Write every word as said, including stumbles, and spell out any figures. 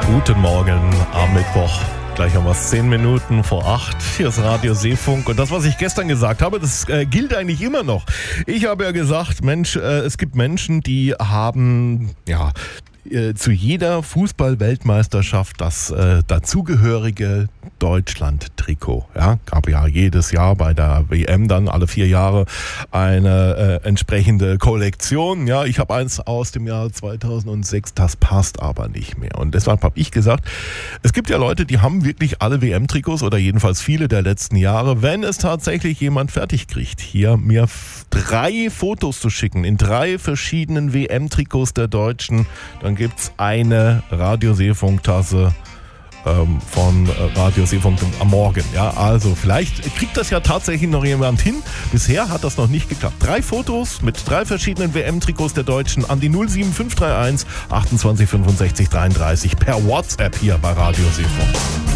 Guten Morgen am Mittwoch. Gleich haben wir es zehn Minuten vor acht. Hier ist Radio Seefunk. Und das, was ich gestern gesagt habe, das äh, gilt eigentlich immer noch. Ich habe ja gesagt, Mensch, äh, es gibt Menschen, die haben, ja, äh, zu jeder Fußball-Weltmeisterschaft das äh, dazugehörige Deutschland-Trikot. Ja, gab ja jedes Jahr bei der W M dann alle vier Jahre eine äh, entsprechende Kollektion. Ja, ich habe eins aus dem Jahr zweitausendsechs, das passt aber nicht mehr. Und deshalb habe ich gesagt, es gibt ja Leute, die haben wirklich alle W M-Trikots oder jedenfalls viele der letzten Jahre. Wenn es tatsächlich jemand fertig kriegt, hier mir f- drei Fotos zu schicken in drei verschiedenen W M-Trikots der Deutschen, dann gibt's eine Radio Seefunk-Tasse von Radio Seefunk am Morgen. Ja, also vielleicht kriegt das ja tatsächlich noch jemand hin. Bisher hat das noch nicht geklappt. Drei Fotos mit drei verschiedenen W M-Trikots der Deutschen an die null sieben fünf drei eins achtundzwanzig fünfundsechzig dreiunddreißig per WhatsApp hier bei Radio Seefunk.